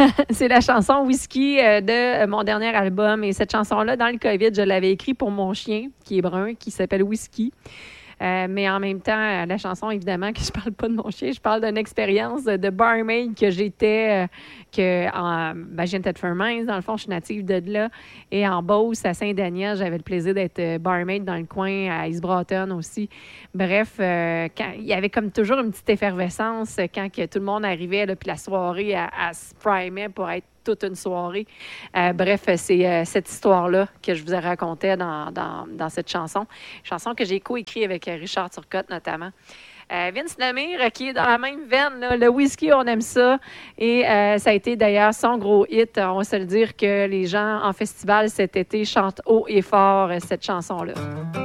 c'est la chanson Whisky de mon dernier album. Et cette chanson-là, dans le COVID, je l'avais écrite pour mon chien, qui est brun, qui s'appelle Whisky. Mais en même temps, la chanson, évidemment, que je parle pas de mon chien, je parle d'une expérience de barmaid que j'étais, je viens de Tête-Fermain, dans le fond, je suis native de là. Et en Beauce, à Saint-Daniel, j'avais le plaisir d'être barmaid dans le coin, à East Broughton aussi. Bref, il y avait comme toujours une petite effervescence quand que tout le monde arrivait, là, puis la soirée, elle se primait pour être toute une soirée. Bref, c'est cette histoire-là que je vous ai racontée dans cette chanson. Chanson que j'ai coécrite avec Richard Turcotte, notamment. Vince Lemire, qui est dans la même veine, là, le whisky, on aime ça. Et ça a été d'ailleurs son gros hit. On va se le dire que les gens en festival cet été chantent haut et fort cette chanson-là.